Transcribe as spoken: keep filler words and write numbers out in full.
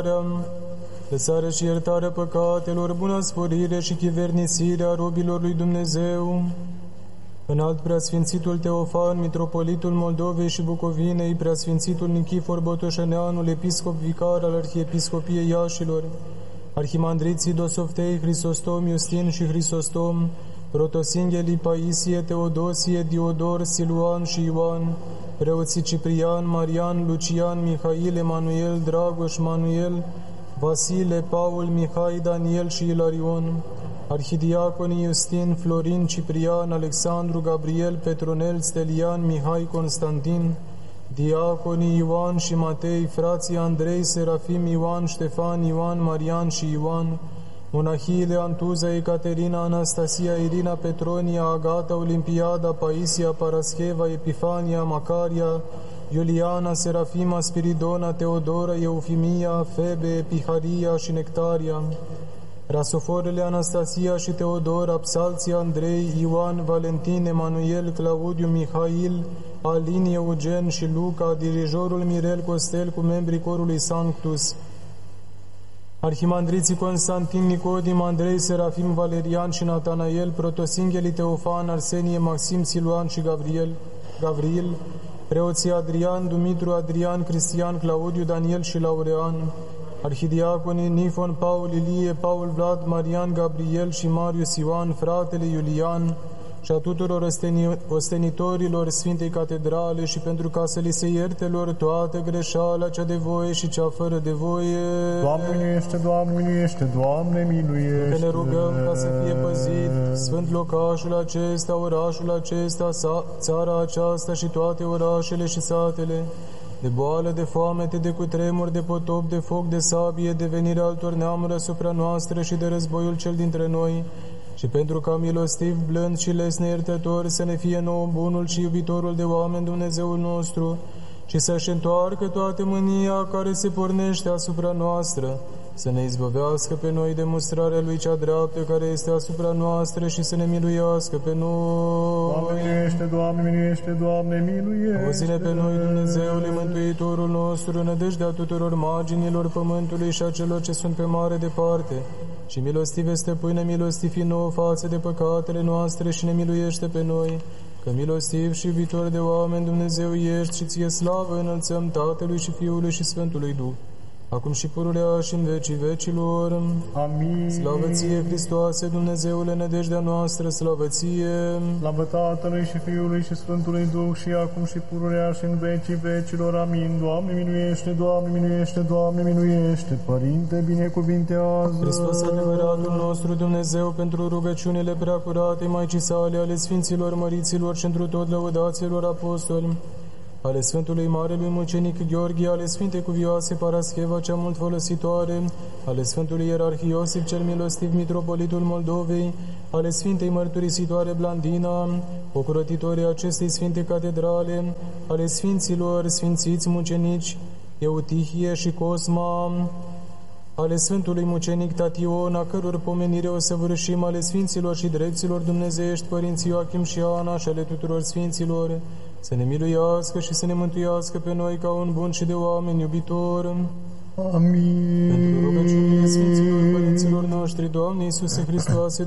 îndurarea, lăsare și iertarea păcatelor, bună sporire și chivernisirea robilor lui Dumnezeu. Înalt Preasfințitul Teofan, Mitropolitul Moldovei și Bucovinei, Preasfințitul Nichifor Botoșăneanul, Episcop Vicar al Arhiepiscopiei Iașilor, Arhimandriții Dosoftei, Hristostom, Iustin și Hristostom, Protosinghelii Paisie, Teodosie, Diodor, Siluan și Ioan, preoții Ciprian, Marian, Lucian, Mihail, Emanuel, Dragoș, Manuel, Vasile, Paul, Mihai, Daniel și Ilarion, arhidiaconii Iustin, Florin, Ciprian, Alexandru, Gabriel, Petronel, Stelian, Mihai, Constantin, diaconii Ioan și Matei, frații Andrei, Serafim, Ioan, Ștefan, Ioan, Marian și Ioan, monahiile Antuza, Ecaterina, Anastasia, Irina, Petronia, Agata, Olimpiada, Paisia, Parascheva, Epifania, Macaria, Iuliana, Serafima, Spiridona, Teodora, Eufimia, Febe, Epiharia și Nectaria, rasoforele Anastasia și Teodora, psalții Andrei, Ioan, Valentin, Emanuel, Claudiu, Mihail, Alin, Eugen și Luca, dirijorul Mirel Costel cu membrii corului Sanctus, arhimandriții Constantin, Nicodim, Andrei, Serafim, Valerian și Natanael, protosinghelii Teofan, Arsenie, Maxim, Siluan și Gabriel, Gavril, preoții Adrian, Dumitru, Adrian, Cristian, Claudiu, Daniel și Laurean, arhidiaconii Nifon, Paul, Ilie, Paul, Vlad, Marian, Gabriel și Marius Ioan, fratele Iulian, și a tuturor ostenitorilor Sfintei Catedrale și pentru ca să li se ierte lor toată greșeala cea de voie și cea fără de voie. Doamne miluiește, Doamne miluiește, Doamne miluiește. Că ne rugăm ca să fie păzit Sfânt locașul acesta, orașul acesta, țara aceasta și toate orașele și satele, de boală, de foamete, de cutremur, de potop, de foc, de sabie, de venirea altor neamuri asupra noastră și de războiul cel dintre noi, și pentru ca milostiv, blând și lesne iertător să ne fie nouă bunul și iubitorul de oameni Dumnezeul nostru, și să-și întoarcă toată mânia care se pornește asupra noastră, să ne izbăvească pe noi de mustrarea Lui cea dreaptă care este asupra noastră și să ne miluiască pe noi. Doamne miluiește, Doamne miluiește, Doamne miluiește. Auzi-ne pe noi, Dumnezeule, Mântuitorul nostru, nădejdea tuturor marginilor pământului și a celor ce sunt pe mare departe, și milostive stăpâne, milostivi nouă față de păcatele noastre și ne miluiește pe noi, că milostiv și iubitor de oameni Dumnezeu ești, și ție slavă înălțăm Tatălui și Fiului și Sfântului Duh, acum și pururea și în vecii vecilor. Amin. Slavă ție, Hristoase, Dumnezeule, nădejdea noastră, slavă ție. Slavă Tatălui și Fiului și Sfântului Duh, și acum și pururea și în vecii vecilor. Amin. Doamne miluiește, Doamne miluiește, Doamne miluiește. Părinte, binecuvintează. Hristos, adevăratul nostru Dumnezeu, pentru rugăciunile preacurate Maicii sale, ale Sfinților, Măriților și întru tot lăudaților apostoli, ale Sfântului Marelui Mucenic Gheorghe, ale Sfintei Cuvioase Parascheva cea mult folositoare, ale Sfântului Ierarhie Iosif cel milostiv, Mitropolitul Moldovei, ale Sfintei Mărturisitoare Blandina, ocrotitorii acestei Sfinte Catedrale, ale Sfinților Sfințiți Mucenici Eutihie și Cosma, ale Sfântului Mucenic Tation, a căror pomenire o săvârșim, ale Sfinților și Drepților dumnezeiești, Părinții Ioachim și Ana, și ale tuturor Sfinților, să ne miluiască și să ne mântuiască pe noi ca un bun și de oameni iubitor. Amin. Pentru rugăciunile Sfinților Părinților noștri, Doamne Iisuse Hristoase,